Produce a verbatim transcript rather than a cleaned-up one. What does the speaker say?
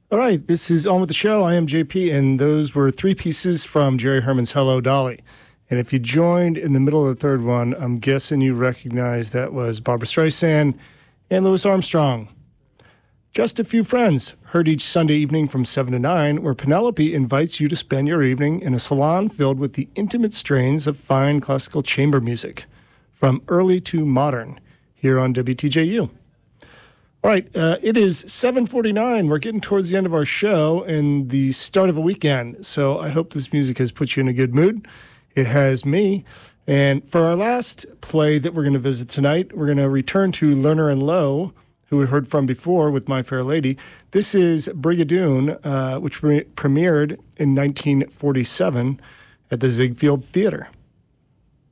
All right, this is On With The Show. I am J P, and those were three pieces from Jerry Herman's Hello, Dolly. And if you joined in the middle of the third one, I'm guessing you recognize that was Barbra Streisand and Louis Armstrong. Just a Few Friends, heard each Sunday evening from seven to nine, where Penelope invites you to spend your evening in a salon filled with the intimate strains of fine classical chamber music, from early to modern, here on W T J U. All right, uh, it is seven forty-nine. We're getting towards the end of our show and the start of a weekend, so I hope this music has put you in a good mood. It has me. And for our last play that we're going to visit tonight, we're going to return to Lerner and Loewe, who we heard from before with My Fair Lady. This is Brigadoon, uh, which pre- premiered in nineteen forty-seven at the Ziegfeld Theater.